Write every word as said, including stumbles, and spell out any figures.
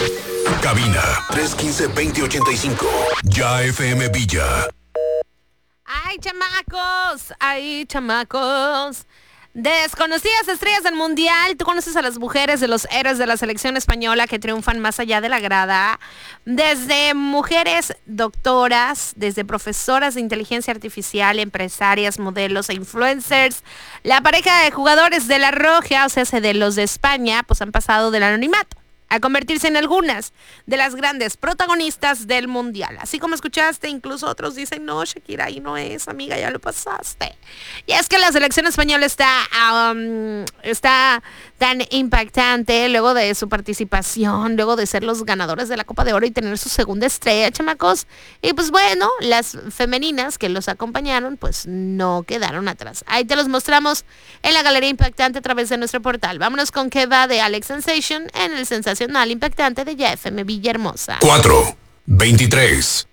Cabina tres uno cinco, dos cero ocho cinco. Ya F M Villa. ¡Ay, chamacos! ¡Ay, chamacos! Desconocidas estrellas del mundial. ¿Tú conoces a las mujeres de los héroes de la selección española que triunfan más allá de la grada? Desde mujeres doctoras, desde profesoras de inteligencia artificial, empresarias, modelos e influencers. La pareja de jugadores de la Roja, o sea, de los de España, pues han pasado del anonimato a convertirse en algunas de las grandes protagonistas del mundial. Así como escuchaste, incluso otros dicen, no, Shakira, ahí no es, amiga, ya lo pasaste. Y es que la selección española está, um, está tan impactante luego de su participación, luego de ser los ganadores de la Copa de Oro y tener su segunda estrella, chamacos. Y pues bueno, las femeninas que los acompañaron, pues no quedaron atrás. Ahí te los mostramos en la galería impactante a través de nuestro portal. Vámonos con qué va de Alex Sensation en el sensacional impactante de Ya F M Villahermosa. cuatro, veintitrés.